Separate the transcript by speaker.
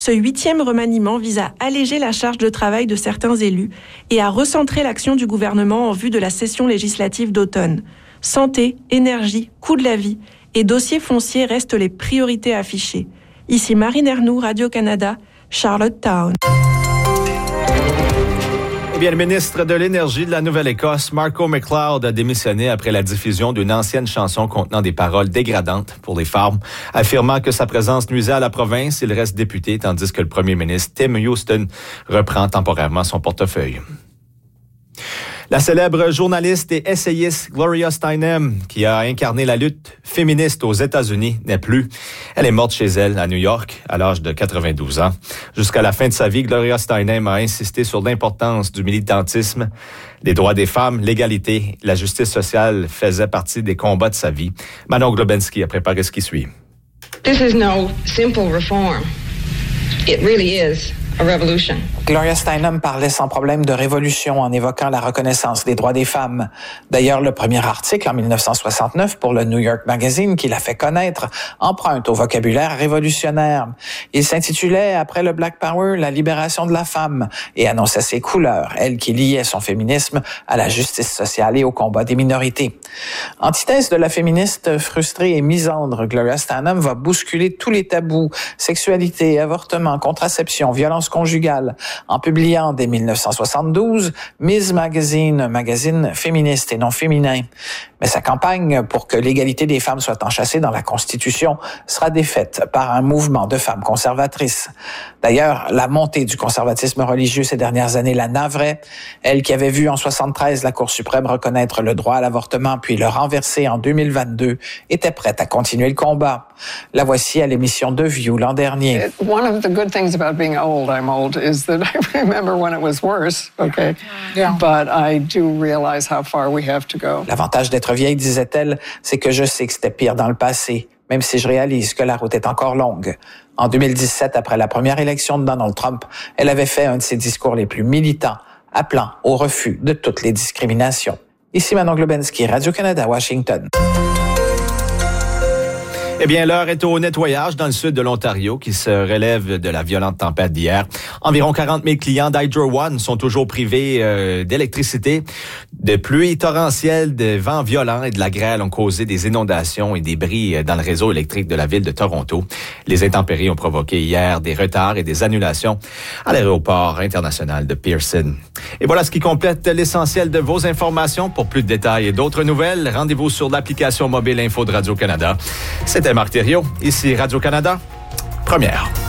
Speaker 1: Ce 8e remaniement vise à alléger la charge de travail de certains élus et à recentrer l'action du gouvernement en vue de la session législative d'automne. Santé, énergie, coût de la vie et dossiers fonciers restent les priorités affichées. Ici Marine Ernoult, Radio-Canada, Charlottetown.
Speaker 2: Le ministre de l'Énergie de la Nouvelle-Écosse, Marco McLeod, a démissionné après la diffusion d'une ancienne chanson contenant des paroles dégradantes pour les femmes, affirmant que sa présence nuisait à la province. Il reste député, tandis que le premier ministre Tim Houston reprend temporairement son portefeuille. La célèbre journaliste et essayiste Gloria Steinem, qui a incarné la lutte féministe aux États-Unis, n'est plus. Elle est morte chez elle, à New York, à l'âge de 92 ans. Jusqu'à la fin de sa vie, Gloria Steinem a insisté sur l'importance du militantisme, des droits des femmes, l'égalité, la justice sociale faisaient partie des combats de sa vie. Manon Globensky a préparé ce qui suit.
Speaker 3: This is no simple reform. It really is a revolution.
Speaker 4: Gloria Steinem parlait sans problème de révolution en évoquant la reconnaissance des droits des femmes. D'ailleurs, le premier article en 1969 pour le New York Magazine qui l'a fait connaître emprunte au vocabulaire révolutionnaire. Il s'intitulait « Après le Black Power, la libération de la femme » et annonçait ses couleurs, elle qui liait son féminisme à la justice sociale et au combat des minorités. Antithèse de la féministe frustrée et misandre, Gloria Steinem va bousculer tous les tabous, sexualité, avortement, contraception, violence conjugale, en publiant dès 1972 Ms. Magazine, un magazine féministe et non féminin. Mais sa campagne pour que l'égalité des femmes soit enchâssée dans la Constitution sera défaite par un mouvement de femmes conservatrices. D'ailleurs, la montée du conservatisme religieux ces dernières années la navrait. Elle qui avait vu en 1973 la Cour suprême reconnaître le droit à l'avortement puis le renverser en 2022, était prête à continuer le combat. La voici à l'émission The View l'an dernier.
Speaker 5: One of the good things about being old, I'm old, is that I remember when it was worse, okay? Yeah. But I do realize how far we have to go.
Speaker 4: L'avantage d'être vieille, disait-elle, c'est que je sais que c'était pire dans le passé, même si je réalise que la route est encore longue. En 2017, après la première élection de Donald Trump, elle avait fait un de ses discours les plus militants, appelant au refus de toutes les discriminations. Ici Manon Globensky, Radio-Canada, Washington.
Speaker 2: Eh bien, l'heure est au nettoyage dans le sud de l'Ontario qui se relève de la violente tempête d'hier. Environ 40 000 clients d'Hydro One sont toujours privés d'électricité. De pluies torrentielles, de vents violents et de la grêle ont causé des inondations et des bris dans le réseau électrique de la ville de Toronto. Les intempéries ont provoqué hier des retards et des annulations à l'aéroport international de Pearson. Et voilà ce qui complète l'essentiel de vos informations. Pour plus de détails et d'autres nouvelles, rendez-vous sur l'application mobile Info de Radio-Canada. C'était Marc Thériault, ici Radio-Canada, première.